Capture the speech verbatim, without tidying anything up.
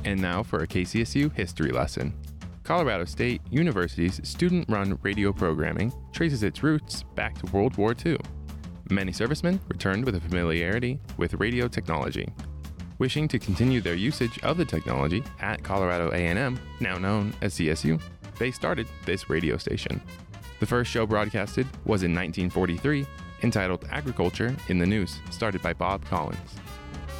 And now for a K C S U history lesson. Colorado State University's student-run radio programming traces its roots back to World War Two. Many servicemen returned with a familiarity with radio technology. Wishing to continue their usage of the technology at Colorado A and M, now known as C S U, they started this radio station. The first show broadcasted was in nineteen forty-three, entitled Agriculture in the News, started by Bob Collins.